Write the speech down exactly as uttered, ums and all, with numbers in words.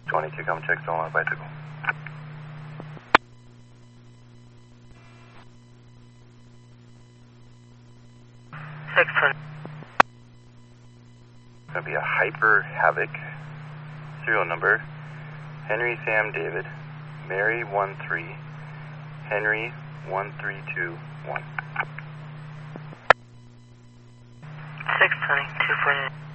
twenty-two, come check stolen on a bicycle. six twenty. It's going to be a Hyper Havoc. Serial number, Henry Sam David, Mary one three, Henry one three two one. six twenty, two forty-nine.